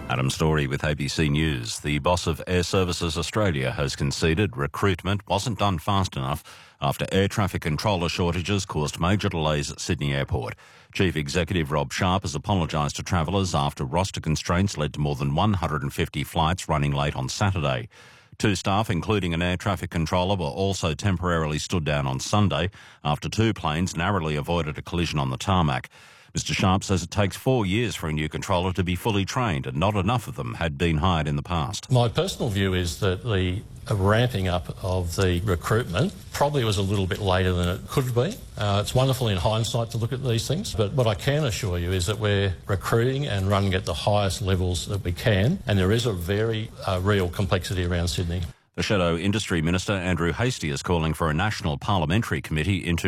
Adam Story with ABC News. The boss of Air Services Australia has conceded recruitment wasn't done fast enough after air traffic controller shortages caused major delays at Sydney Airport. Chief Executive Rob Sharp has apologised to travellers after roster constraints led to more than 150 flights running late on Saturday. 2 staff, including an air traffic controller, were also temporarily stood down on Sunday after 2 planes narrowly avoided a collision on the tarmac. Mr Sharp says it takes 4 years for a new controller to be fully trained, and not enough of them had been hired in the past. My personal view is that the ramping up of the recruitment probably was a little bit later than it could be. It's wonderful in hindsight to look at these things, but what I can assure you is that we're recruiting and running at the highest levels that we can, and there is a very real complexity around Sydney. The Shadow Industry Minister, Andrew Hastie, is calling for a national parliamentary committee into